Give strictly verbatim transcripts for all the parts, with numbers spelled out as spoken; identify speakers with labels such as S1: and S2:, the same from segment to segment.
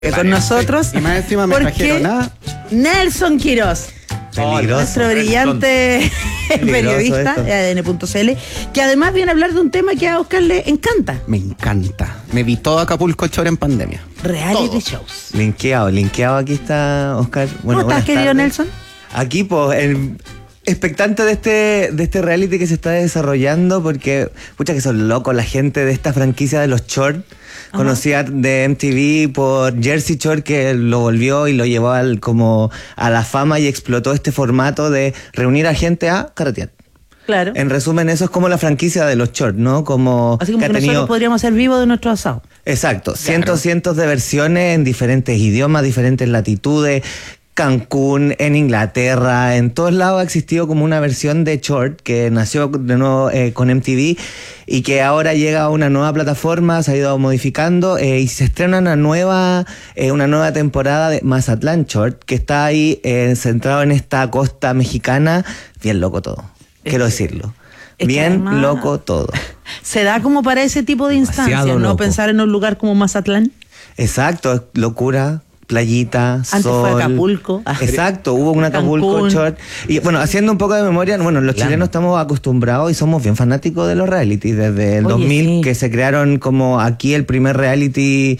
S1: con nosotros.
S2: Y más encima me trajeron nada.
S1: Nelson Quiroz,
S3: Peligroso.
S1: nuestro brillante periodista de A D N punto C L, que además viene a hablar de un tema que a Oscar le encanta.
S2: Me encanta. Me vi todo Acapulco Shore en pandemia.
S1: Reality
S2: Todo.
S1: shows.
S3: Linkeado, linkeado aquí está Oscar. Bueno,
S1: ¿Cómo estás,
S3: buenas
S1: querido
S3: tardes.
S1: Nelson?
S3: Aquí, pues, el expectante de este, de este reality que se está desarrollando, porque, pucha, que son locos la gente de esta franquicia de los short.
S1: Ajá.
S3: Conocida de M T V por Jersey Shore, que lo volvió y lo llevó al, como a la fama y explotó este formato de reunir a gente a carretear.
S1: Claro.
S3: En resumen, eso es como la franquicia de los short, ¿no? Como
S1: Así como
S3: que
S1: que
S3: ha tenido...
S1: nosotros podríamos ser vivos de nuestro asado.
S3: Exacto,
S2: Claro.
S3: cientos, cientos de versiones en diferentes idiomas, diferentes latitudes. Cancún, en Inglaterra, en todos lados ha existido como una versión de short que nació de nuevo eh, con M T V y que ahora llega a una nueva plataforma, se ha ido modificando eh, y se estrena una nueva, eh, una nueva temporada de Mazatlán Short que está ahí eh, centrado en esta costa mexicana. Bien loco todo, quiero
S1: Es que-
S3: decirlo.
S1: es que
S3: Bien
S1: además-
S3: loco todo.
S1: Se da como para ese tipo de instancias,
S4: Demasiado
S1: ¿no?
S4: loco.
S1: Pensar en un lugar como Mazatlán.
S3: Exacto, locura, playita,
S1: Antes
S3: sol.
S1: fue Acapulco.
S3: Exacto, hubo un Acapulco
S1: Cancún.
S3: short. Y bueno, haciendo un poco de memoria, bueno, los
S4: Claro.
S3: chilenos estamos acostumbrados y somos bien fanáticos de los reality. Desde el
S1: Oye,
S3: dos mil
S1: sí.
S3: que se crearon como aquí el primer reality.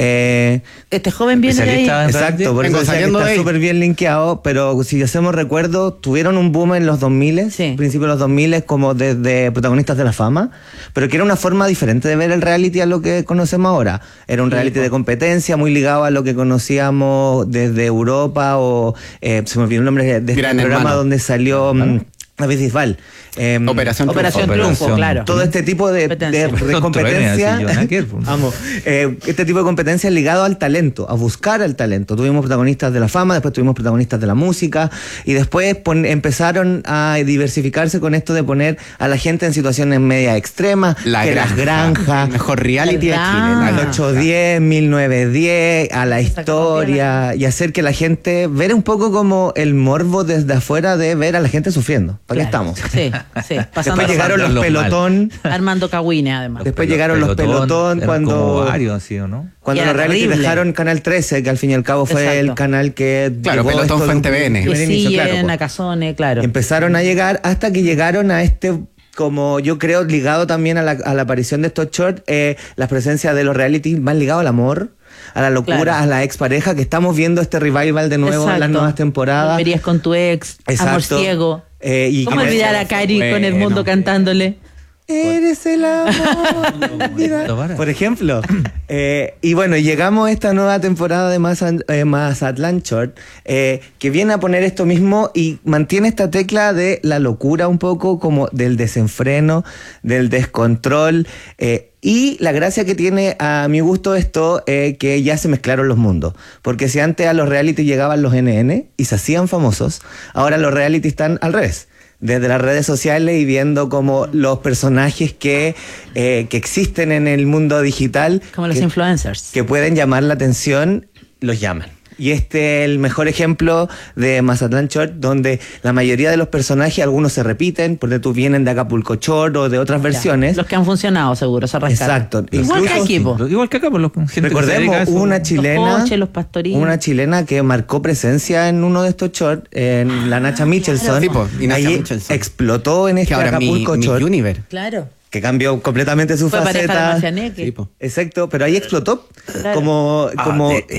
S3: Eh,
S1: Este joven viene de ahí.
S4: Especialista en
S3: exacto,
S4: reality.
S3: por eso
S2: Vengo
S3: decía que
S2: saliendo de
S3: está
S2: ahí.
S3: súper bien linkeado. Pero si hacemos recuerdo, tuvieron un boom en los dos mil,
S1: Sí.
S3: principios de los dos mil, como desde protagonistas de la fama. Pero que era una forma diferente de ver el reality a lo que conocemos ahora. Era un
S1: Sí,
S3: reality
S1: po.
S3: de competencia, muy ligado a lo que conocíamos desde Europa o eh, se me olvidó el nombre de este
S2: Gran
S3: programa
S2: Hermano.
S3: donde salió mm, David Bisbal. Eh,
S2: Operación
S1: Operación
S2: Triunfo.
S1: Triunfo,
S4: Operación-
S1: claro.
S3: todo este tipo de, de,
S1: Competencia.
S3: de
S4: Son
S3: competencia,
S4: truenes, así, yo, nada que ver, pues.
S3: vamos, eh, este tipo de competencia ligado al talento, a buscar al talento. Tuvimos protagonistas de la fama, después tuvimos protagonistas de la música y después pon- empezaron a diversificarse con esto de poner a la gente en situaciones media extremas,
S2: La
S3: que
S2: granja.
S3: las granjas,
S2: El mejor reality de
S1: La
S2: Chile. La
S3: al
S2: granja.
S3: ocho diez, mil novecientos diez, a la
S1: Esa
S3: historia y hacer que la gente, ver un poco como el morbo desde afuera de ver a la gente sufriendo. ¿Para qué
S1: Claro.
S3: estamos?
S1: Sí, sí. Pasando
S3: Después llegaron los
S4: Pasándolos
S3: pelotón.
S1: Armando Cagüine, además.
S3: Después llegaron los pelotón
S4: eran
S3: cuando-
S4: como varios así, ¿o no?
S3: Cuando
S1: Era
S3: los reality
S1: terrible.
S3: dejaron Canal trece, que al fin y al cabo fue
S1: Exacto.
S3: el canal que...
S2: Claro,
S3: llevó
S2: Pelotón
S3: esto
S2: fue en
S3: de un
S2: T V N.
S3: primer inicio, claro,
S1: Siguen
S3: po.
S1: a Casone, claro.
S3: Empezaron a llegar hasta que llegaron a este, como yo creo, ligado también a la, a la aparición de estos shorts, eh, las presencias de los reality más ligados al amor, a la locura,
S1: Claro.
S3: a la expareja, que estamos viendo este revival de nuevo en las
S1: Exacto.
S3: nuevas temporadas.
S1: Verías con tu ex, Amor
S3: Exacto.
S1: Ciego.
S3: Eh, y
S1: ¿Cómo
S3: que-
S1: olvidar a Cari con el mundo
S2: Bueno.
S1: cantándole?
S3: Eres el amor de mi vida. Por ejemplo. Eh, y bueno, llegamos a esta nueva temporada de Maza- eh, Mazatlán Short, eh, que viene a poner esto mismo y mantiene esta tecla de la locura un poco, como del desenfreno, del descontrol. eh, y la gracia que tiene a mi gusto esto, eh, que ya se mezclaron los mundos. Porque si antes a los reality llegaban los N N y se hacían famosos, ahora los reality están al revés. Desde las redes sociales y viendo como los personajes que, eh, que existen en el mundo digital,
S1: Como los
S3: que,
S1: influencers.
S3: que pueden llamar la atención, los llaman. Y este es el mejor ejemplo de Mazatlán Short, donde la mayoría de los personajes, algunos se repiten, porque tú vienen de Acapulco Short o de otras
S1: Ya,
S3: versiones.
S1: Los que han funcionado, seguro, se rescatan.
S3: Exacto.
S1: Igual que
S3: Incluso-
S1: aquí, po.
S4: Igual que acá, por los gente que se dedica a
S3: Recordemos,
S4: eso.
S3: hubo una
S1: Los
S3: chilena,
S1: coches, los pastorinos.
S3: una chilena que marcó presencia en uno de estos shorts, en la Nacha Michelson.
S2: Sí, po, y Nacha
S3: Ahí
S2: Michelson.
S3: explotó en este
S2: Que ahora mi,
S3: Acapulco
S2: mi
S3: Short,
S2: Universe.
S1: Claro.
S3: que cambió completamente su
S1: Fue pareja de
S3: faceta.
S1: Marcianeque.
S2: Sí, po.
S3: Exacto, pero ahí explotó
S1: Claro.
S3: como,
S4: Ah,
S3: como,
S4: de-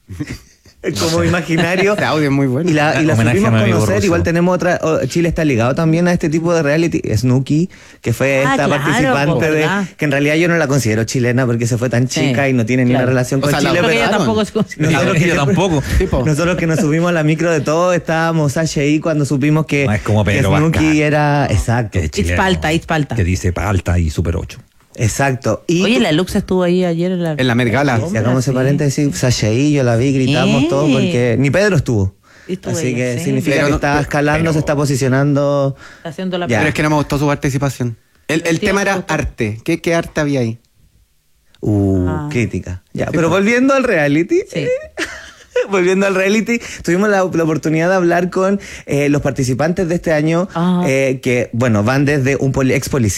S3: como imaginario.
S2: Este audio es muy bueno.
S3: Y la, y la
S4: Homenaje
S3: supimos
S4: a mi amigo
S3: conocer.
S4: ruso.
S3: Igual tenemos otra. oh, Chile está ligado también a este tipo de reality. Snooki, que fue
S1: Ah,
S3: esta
S1: claro,
S3: participante
S1: po,
S3: de.
S1: ¿verdad?
S3: Que en realidad yo no la considero chilena porque se fue tan
S1: Sí,
S3: chica y no tiene ni
S1: claro.
S3: una relación
S2: O
S3: con
S2: sea, la-
S3: Chile.
S1: Creo que
S3: pero-
S1: ella tampoco es considerada.
S3: Nosotros
S4: Ella
S3: que-
S4: tampoco.
S2: Tipo,
S3: Nosotros que nos subimos a la micro de todo, estábamos ahí cuando supimos que,
S4: No, es como
S3: que
S4: Pedro
S3: Snooki
S4: Pascal.
S3: era. Exacto.
S4: Que es
S1: It's
S4: chileno,
S1: palta, it's palta.
S4: Que dice palta y super ocho.
S3: Exacto. Y
S1: Oye, la Lux estuvo ahí ayer en la...
S2: en la Met Gala.
S3: si hagamos ese
S1: Sí.
S3: paréntesis, Sashaí, yo la vi, gritamos
S1: Eh.
S3: todo porque ni Pedro estuvo.
S1: Estuvo
S3: Así
S1: ella,
S3: que
S1: sí.
S3: significa
S2: Pero
S3: que
S2: no-
S3: está escalando,
S4: pero-
S3: se está posicionando.
S1: Está haciendo la...
S3: Ya.
S2: Pero es que no me gustó su participación. El, el
S1: Sí,
S2: tema
S1: me
S2: era
S1: gustó.
S2: arte. ¿Qué, ¿Qué arte había ahí?
S3: Uh,
S1: Ah.
S3: crítica. Ya,
S2: Sí,
S3: pero
S2: pues.
S3: volviendo al reality.
S1: Sí.
S3: Volviendo al reality, tuvimos la, la oportunidad de hablar con eh, los participantes de este año,
S1: Ah.
S3: eh, que, bueno, van desde un poli- ex policía,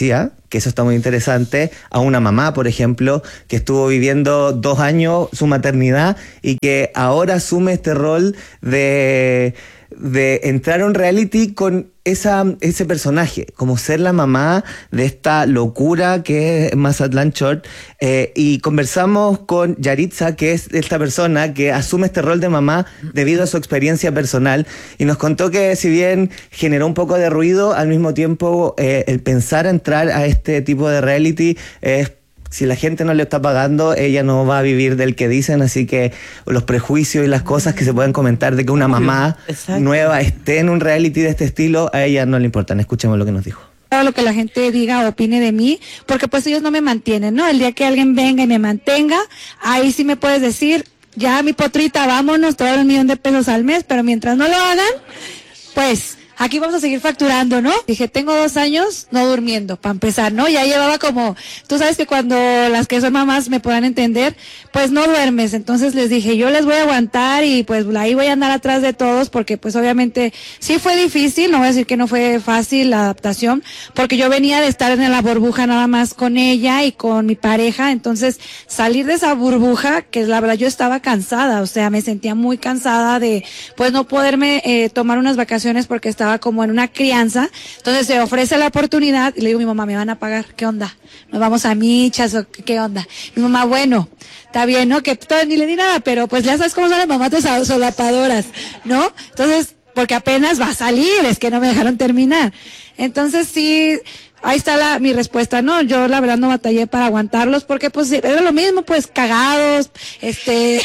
S3: que eso está muy interesante, a una mamá, por ejemplo, que estuvo viviendo dos años su maternidad y que ahora asume este rol de, de entrar a un reality con esa, ese personaje, como ser la mamá de esta locura que es Mazatlán Short. Eh, y conversamos con Yaritza, que es esta persona que asume este rol de mamá debido a su experiencia personal, y nos contó que si bien generó un poco de ruido, al mismo tiempo eh, el pensar entrar a este tipo de reality es... Si la gente no le está pagando, ella no va a vivir del que dicen, así que los prejuicios y las cosas que se pueden comentar de que una mamá Exacto. nueva esté en un reality de este estilo, a ella no le importan. Escuchemos lo que nos dijo.
S5: Lo que la gente diga o opine de mí, porque pues ellos no me mantienen, ¿no? El día que alguien venga y me mantenga, ahí sí me puedes decir, ya mi potrita, vámonos, te doy un millón de pesos al mes, pero mientras no lo hagan, pues... aquí vamos a seguir facturando, ¿no? Dije, tengo dos años no durmiendo, para empezar, ¿no? Ya llevaba como, tú sabes que cuando las que son mamás me puedan entender, pues no duermes. Entonces les dije, yo les voy a aguantar y pues ahí voy a andar atrás de todos, porque pues obviamente sí fue difícil, no voy a decir que no fue fácil la adaptación, porque yo venía de estar en la burbuja nada más con ella y con mi pareja. Entonces salir de esa burbuja, que la verdad yo estaba cansada, o sea, me sentía muy cansada de pues no poderme eh, tomar unas vacaciones porque estaba como en una crianza. Entonces se ofrece la oportunidad y le digo a mi mamá, ¿me van a pagar? ¿Qué onda? ¿Nos vamos a michas o qué onda? Mi mamá, bueno, está bien, ¿no? Que todavía ni le di nada, pero pues ya sabes cómo son las mamás de solapadoras, ¿no? Entonces, porque apenas va a salir, es que no me dejaron terminar. Entonces sí, ahí está la, mi respuesta, ¿no? Yo la verdad no batallé para aguantarlos porque pues era lo mismo, pues cagados, este,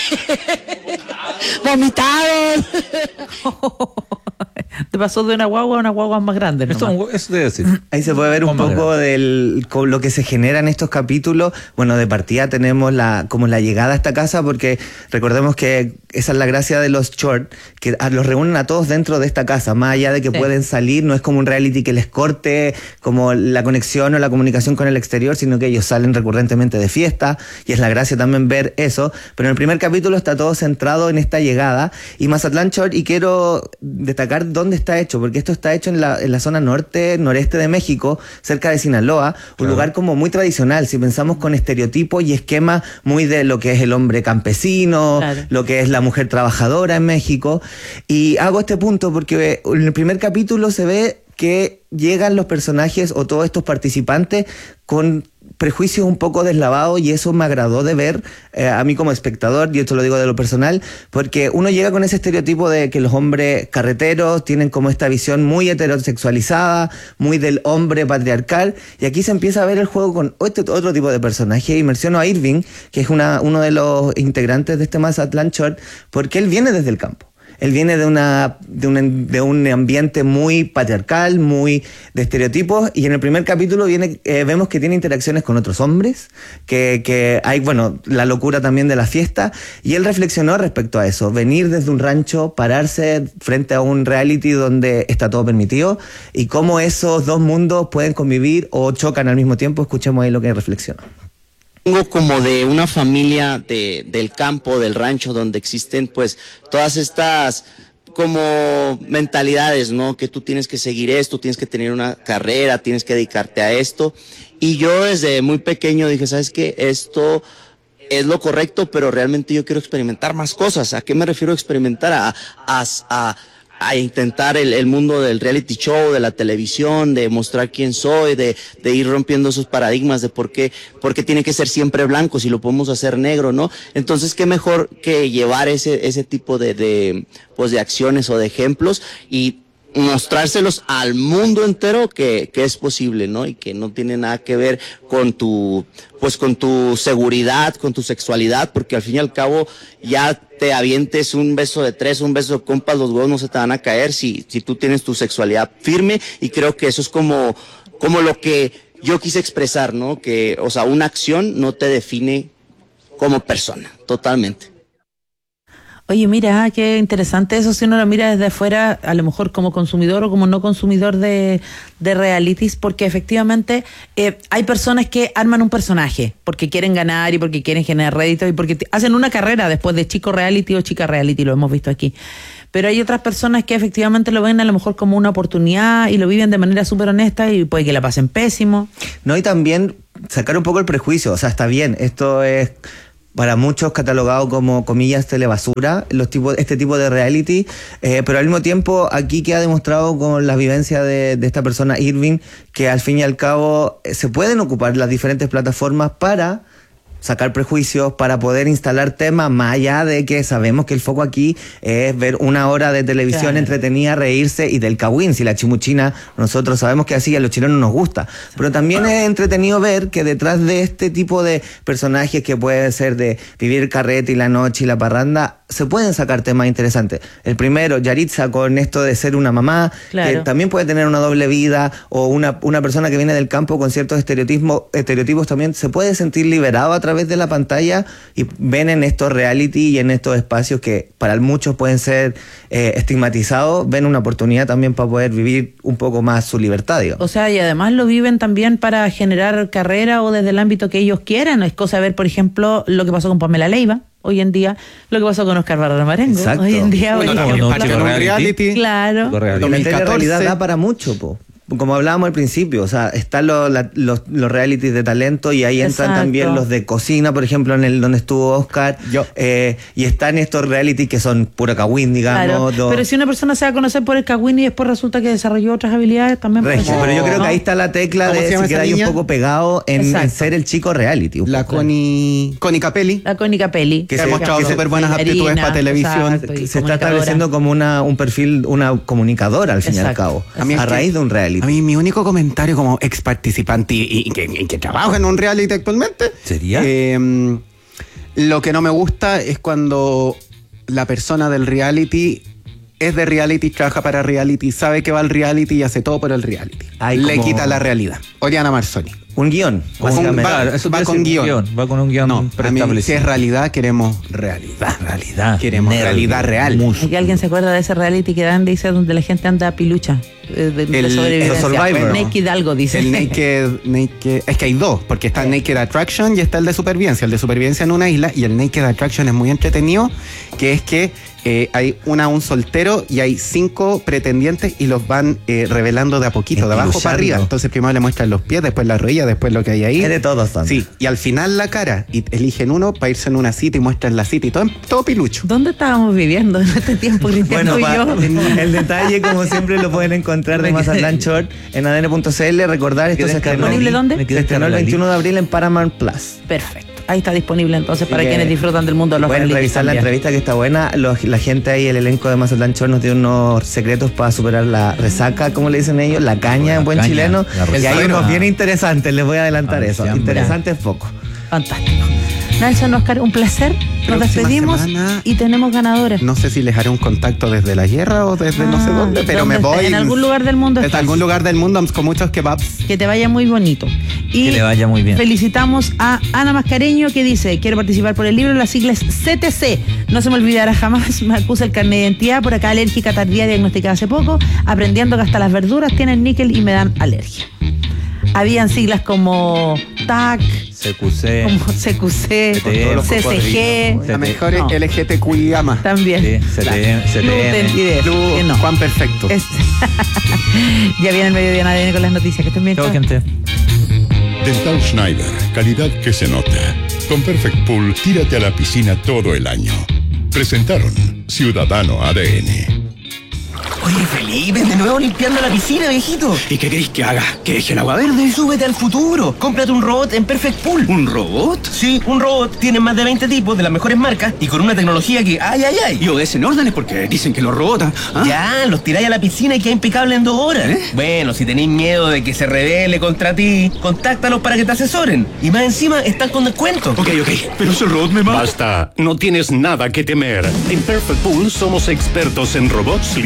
S5: vomitados.
S1: Te pasó de una guagua a una guagua más grande, ¿no?
S4: Eso, eso debe decir.
S3: Ahí se puede ver un poco del con lo que se genera en estos capítulos. Bueno, de partida tenemos la como la llegada a esta casa, porque recordemos que esa es la gracia de los short, que los reúnen a todos dentro de esta casa, más allá de que sí. pueden salir, no es como un reality que les corte como la conexión o la comunicación con el exterior, sino que ellos salen recurrentemente de fiesta, y es la gracia también ver eso. Pero en el primer capítulo está todo centrado en esta llegada, y Mazatlán Short, y quiero destacar dónde está hecho, porque esto está hecho en la, en la zona norte, noreste de México, cerca de Sinaloa, un claro. lugar como muy tradicional, si pensamos con estereotipos y esquemas muy de lo que es el hombre campesino, claro. lo que es la mujer trabajadora en México. Y hago este punto porque en el primer capítulo se ve que llegan los personajes o todos estos participantes con prejuicios un poco deslavados, y eso me agradó de ver eh, a mí como espectador, y esto lo digo de lo personal, porque uno llega con ese estereotipo de que los hombres carreteros tienen como esta visión muy heterosexualizada, muy del hombre patriarcal, y aquí se empieza a ver el juego con otro, otro tipo de personaje, y menciono a Irving, que es una, uno de los integrantes de este Mazatlán Short, porque él viene desde el campo. Él viene de una de un, de un ambiente muy patriarcal, muy de estereotipos, y en el primer capítulo viene eh, vemos que tiene interacciones con otros hombres, que, que hay, bueno, la locura también de la fiesta, y él reflexionó respecto a eso, venir desde un rancho, pararse frente a un reality donde está todo permitido, y cómo esos dos mundos pueden convivir o chocan al mismo tiempo. Escuchemos ahí lo que reflexionó.
S6: Vengo como de una familia de, del campo, del rancho, donde existen pues todas estas como mentalidades, ¿no? Que tú tienes que seguir esto, tienes que tener una carrera, tienes que dedicarte a esto. Y yo desde muy pequeño dije, ¿sabes qué? Esto es lo correcto, pero realmente yo quiero experimentar más cosas. ¿A qué me refiero a experimentar? A, a, a a intentar el, el mundo del reality show, de la televisión, de mostrar quién soy, de, de ir rompiendo esos paradigmas de por qué, por qué tiene que ser siempre blanco si lo podemos hacer negro, ¿no? Entonces, qué mejor que llevar ese, ese tipo de, de, pues de acciones o de ejemplos y mostrárselos al mundo entero que, que es posible, ¿no? Y que no tiene nada que ver con tu, pues con tu seguridad, con tu sexualidad, porque al fin y al cabo ya te avientes un beso de tres, un beso de compas, los huevos no se te van a caer si, si tú tienes tu sexualidad firme, y creo que eso es como, como lo que yo quise expresar, ¿no? Que, o sea, una acción no te define como persona, totalmente.
S1: Oye, mira, qué interesante eso si uno lo mira desde afuera, a lo mejor como consumidor o como no consumidor de, de realities, porque efectivamente eh, hay personas que arman un personaje porque quieren ganar y porque quieren generar réditos y porque t- hacen una carrera después de chico reality o chica reality, lo hemos visto aquí. Pero hay otras personas que efectivamente lo ven a lo mejor como una oportunidad y lo viven de manera súper honesta y puede que la pasen pésimo.
S3: No, y también sacar un poco el prejuicio, o sea, está bien, esto es para muchos catalogado como, comillas, telebasura, los tipos, este tipo de reality, eh, pero al mismo tiempo aquí queda demostrado con la vivencia de, de esta persona, Irving, que al fin y al cabo eh, se pueden ocupar las diferentes plataformas para sacar prejuicios, para poder instalar temas, más allá de que sabemos que el foco aquí es ver una hora de televisión claro. entretenida, reírse y del cagüín, si la chimuchina, nosotros sabemos que así a los chilenos nos gusta, pero también es entretenido ver que detrás de este tipo de personajes que puede ser de vivir carrete y la noche y la parranda, se pueden sacar temas interesantes. El primero, Yaritza, con esto de ser una mamá, claro. que también puede tener una doble vida, o una, una persona que viene del campo con ciertos estereotipos, estereotipos también se puede sentir liberado a través de la pantalla y ven en estos reality y en estos espacios que para muchos pueden ser eh, estigmatizados, ven una oportunidad también para poder vivir un poco más su libertad, digamos.
S1: O sea, y además lo viven también para generar carrera o desde el ámbito que ellos quieran. Es cosa de ver, por ejemplo, lo que pasó con Pamela Leiva hoy en día, lo que pasó con Oscar Barra Marengo.
S3: Exacto.
S1: Hoy en día,
S2: bueno,
S1: hoy
S2: no,
S1: en
S2: no, no, reality.
S1: Claro.
S3: La realidad da para mucho, po. Como hablábamos al principio, o sea, están los, la, los, los realities de talento y ahí entran
S1: Exacto.
S3: también los de cocina, por ejemplo, en el donde estuvo Oscar. Yo. Eh, y están estos realities que son pura cagüín, digamos.
S1: Claro.
S3: Do...
S1: Pero si una persona se va a conocer por el cagüín y después resulta que desarrolló otras habilidades, también puede ser.
S3: Pero yo creo
S1: ¿no?
S3: que ahí está la tecla de se queda ahí un poco pegado en, en ser el chico reality.
S2: La Connie, Connie Capelli.
S1: La Connie Capelli.
S2: Que se ha mostrado súper buenas aptitudes para televisión.
S1: Exacto,
S3: se está estableciendo como una, un perfil, una comunicadora al fin exacto, y al cabo. A, mí a raíz que, de un reality.
S2: A mí mi único comentario como ex participante y, y, que, y que trabajo en un reality actualmente
S4: sería
S2: eh, lo que no me gusta es cuando la persona del reality es de reality, trabaja para reality, sabe que va al reality y hace todo por el reality. Ay, le como... quita la realidad. Oriana Marzoni.
S3: Un guión.
S2: Un, va,
S4: claro, eso
S2: va con guión.
S4: guión. Va con un guión
S2: no,
S4: preestablecido.
S2: Si es realidad, queremos realidad.
S4: Realidad.
S2: Queremos Nervio, realidad real.
S1: ¿Es que alguien se acuerda de ese reality que dan, dice, donde la gente anda pilucha? De, de
S2: el,
S1: sobrevivencia.
S2: El Survivor.
S1: Naked algo, dice.
S2: El naked, naked... Es que hay dos, porque está el Naked Attraction y está el de supervivencia. El de supervivencia en una isla y el Naked Attraction es muy entretenido, que es que eh, hay una un soltero y hay cinco pretendientes y los van eh, revelando de a poquito, de abajo para arriba. Entonces primero le muestran los pies, después la rodilla, después lo que hay ahí.
S3: Es de todos también.
S2: Sí, y al final la cara. Y eligen uno para irse en una cita y muestran la cita y todo, todo pilucho.
S1: ¿Dónde estábamos viviendo en este tiempo, Cristian?
S3: Bueno, pa,
S1: yo?
S3: el detalle, como siempre, lo pueden encontrar de Mazatlán Short en A D N punto C L. Recordar, esto se estrenó,
S1: ¿Disponible dónde?
S3: Se estrenó el veintiuno de abril en Paramount Plus.
S1: Perfecto. Ahí está disponible entonces
S3: sí,
S1: para quienes disfrutan del mundo de los
S3: pueden revisar también la entrevista que está buena. Los, la gente ahí, el elenco de Mazatlán Short nos dio unos secretos para superar la resaca, como le dicen ellos, la caña en buen caña, chileno. Y hay unos bien interesantes, les voy a adelantar ah, eso. Interesantes poco.
S1: Fantástico. Nelson, Oscar, un placer. Nos despedimos semana, y tenemos ganadores.
S2: No sé si les haré un contacto desde la guerra o desde ah, no sé dónde, pero ¿dónde me voy.
S1: En algún lugar del mundo.
S2: Desde algún lugar del mundo con muchos kebabs.
S1: Que te vaya muy bonito. Y
S4: que le vaya muy bien.
S1: Felicitamos a Ana Mascareño que dice, quiero participar por el libro, las siglas C T C. No se me olvidará jamás, me acusa el carnet de identidad, por acá alérgica tardía diagnosticada hace poco, aprendiendo que hasta las verduras tienen níquel y me dan alergia. Habían siglas como T A C,
S4: C Q C,
S1: como C Q C, C C G,
S2: la mejor no. L G T Q I gama.
S1: También.
S4: Sí, C T M.
S2: No. Juan Perfecto.
S1: Es... ya viene el mediodía en A D N con las noticias. Que estén bien.
S4: Chau, gente.
S7: Dental Schneider, calidad que se nota. Con Perfect Pool, tírate a la piscina todo el año. Presentaron Ciudadano A D N.
S8: Oye, Felipe, de nuevo limpiando la piscina, viejito. ¿Y qué querés que haga? Que deje el agua verde y súbete al futuro. Cómprate un robot en Perfect Pool. ¿Un robot? Sí, un robot. Tienen más de veinte tipos de las mejores marcas y con una tecnología que ¡ay, ay, ay!
S9: Y obedecen órdenes porque dicen que los robots... ¿ah?
S8: Ya, los tiráis a la piscina y queda impecable en dos horas. ¿Eh? Bueno, si tenéis miedo de que se rebele contra ti, contáctalos para que te asesoren. Y más encima, están con descuento.
S9: Ok, ok, pero si el robot me mata...
S7: Basta, no tienes nada que temer. En Perfect Pool somos expertos en robots limpia piscina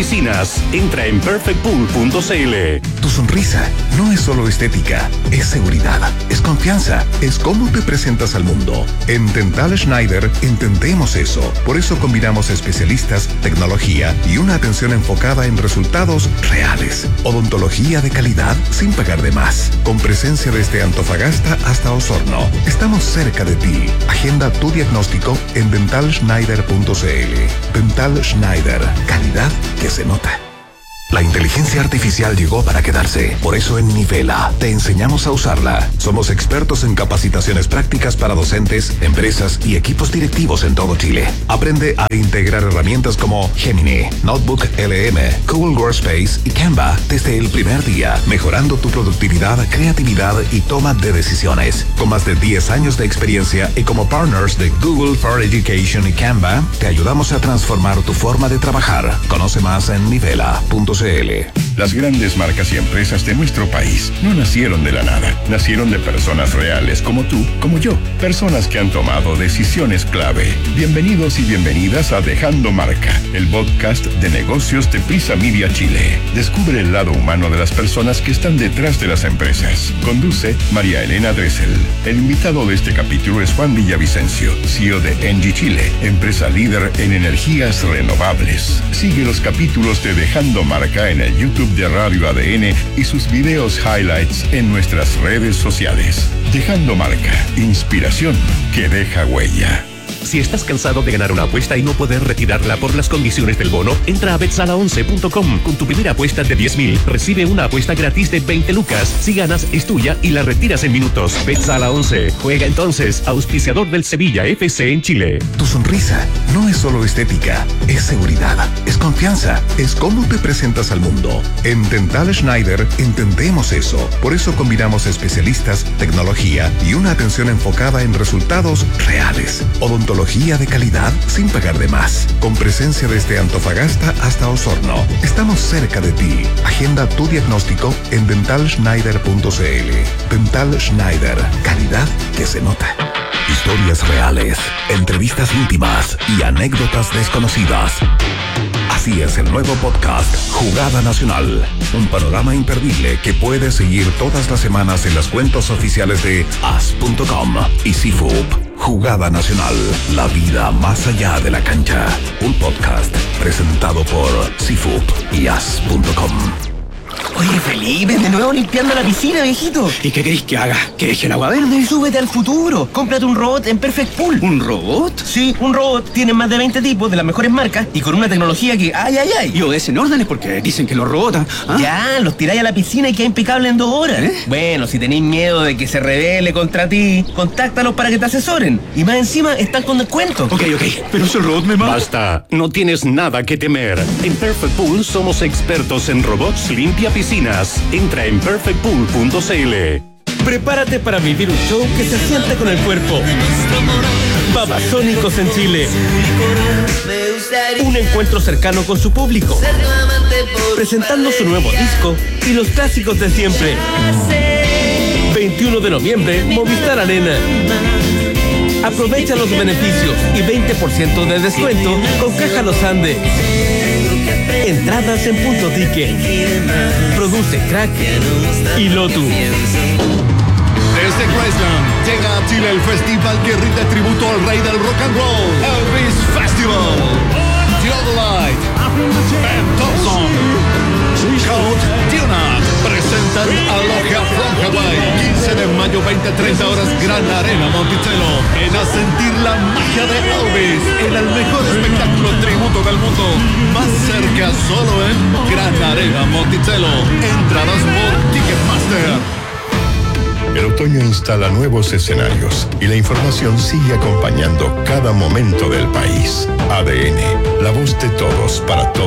S10: piscinas. Entra en perfect pool punto c l.
S11: Tu sonrisa no es solo estética, es seguridad, es confianza, es cómo te presentas al mundo. En Dental Schneider entendemos eso. Por eso combinamos especialistas, tecnología y una atención enfocada en resultados reales. Odontología de calidad sin pagar de más. Con presencia desde Antofagasta hasta Osorno. Estamos cerca de ti. Agenda tu diagnóstico en dental schneider punto c l. Dental Schneider. Calidad que se nota. La inteligencia artificial llegó para quedarse. Por eso en Nivela te enseñamos a usarla. Somos expertos en capacitaciones prácticas para docentes, empresas y equipos directivos en todo Chile. Aprende a integrar herramientas como Gemini, Notebook L M, Google Workspace y Canva desde el primer día, mejorando tu productividad, creatividad y toma de decisiones. Con más de diez años de experiencia y como partners de Google for Education y Canva, te ayudamos a transformar tu forma de trabajar. Conoce más en nivela punto c l.
S7: Las grandes marcas y empresas de nuestro país no nacieron de la nada, nacieron de personas reales como tú, como yo, personas que han tomado decisiones clave. Bienvenidos y bienvenidas a Dejando Marca, el podcast de negocios de Prisa Media Chile. Descubre el lado humano de las personas que están detrás de las empresas. Conduce María Elena Dressel. El invitado de este capítulo es Juan Villavicencio, C E O de Engie Chile, empresa líder en energías renovables. Sigue los capítulos de Dejando Marca en el YouTube de Radio A D N y sus videos highlights en nuestras redes sociales. Dejando Marca, inspiración que deja huella.
S10: Si estás cansado de ganar una apuesta y no poder retirarla por las condiciones del bono, entra a bet sala once punto com. Con tu primera apuesta de diez mil, recibe una apuesta gratis de veinte lucas. Si ganas, es tuya y la retiras en minutos. BetSala once. Juega entonces, auspiciador del Sevilla F C en Chile.
S11: Tu sonrisa no es solo estética, es seguridad, es confianza, es cómo te presentas al mundo. En Dental Schneider entendemos eso. Por eso combinamos especialistas, tecnología y una atención enfocada en resultados reales. Odontología de calidad sin pagar de más. Con presencia desde Antofagasta hasta Osorno. Estamos cerca de ti. Agenda tu diagnóstico en dental schneider punto c l. Dental Schneider. Calidad que se nota. Historias reales, entrevistas íntimas y anécdotas desconocidas. Así es el nuevo podcast Jugada Nacional. Un panorama imperdible que puedes seguir todas las semanas en las cuentas oficiales de as punto com y C F U P. Jugada Nacional, la vida más allá de la cancha. Un podcast presentado por C F U P y as punto com.
S8: Oye, Felipe, de nuevo limpiando la piscina, viejito.
S9: ¿Y qué querés que haga? ¿Que deje el agua verde?
S8: Y súbete al futuro. Cómprate un robot en Perfect Pool.
S9: ¿Un robot?
S8: Sí, un robot. Tiene más de veinte tipos de las mejores marcas y con una tecnología que ¡ay, ay, ay!
S9: Y obedecen órdenes porque dicen que los robots... ¿ah?
S8: Ya, los tiráis a la piscina y queda impecable en dos horas. ¿Eh? Bueno, si tenéis miedo de que se rebele contra ti, contáctalos para que te asesoren. Y más encima, están con descuento.
S9: Ok, ok. Pero si el robot me mata...
S10: Basta. No tienes nada que temer. En Perfect Pool somos expertos en robots limpia piscinas. Entra en perfect pool punto c l.
S12: Prepárate para vivir un show que se siente con el cuerpo. Babasónicos en Chile. Un encuentro cercano con su público. Presentando su nuevo disco y los clásicos de siempre. veintiuno de noviembre, Movistar Arena. Aprovecha los beneficios y veinte por ciento de descuento con Caja Los Andes. Entradas en Punto Ticket. Produce Crack y Lotus.
S13: Desde Graceland llega a Chile el festival que rinde tributo al rey del rock and roll, Elvis Festival. Theodolite, Ben Thompson, Code Tuna presentan Aloha from Hawaii. quince de mayo, veinte a treinta horas, Gran Arena Monticello. Ven a sentir la magia de Elvis en el mejor espectáculo tributo del mundo. Más cerca solo en Gran Arena Monticello. Entradas por Ticketmaster.
S7: El otoño instala nuevos escenarios y la información sigue acompañando cada momento del país. A D N, la voz de todos para todos.